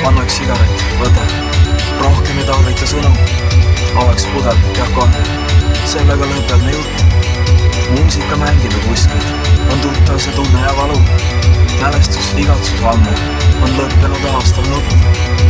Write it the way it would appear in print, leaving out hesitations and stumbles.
annaks sigaret, võta. Rohkem ei tarvita sõnu. Avaks pudel, jah kohe. Sellega lõpeb me jutt. Muusika mängib ju kuskilt. On tuttav see tunne ja valu. Mälestus igatsus ammu. On lõppenud aastal nutt.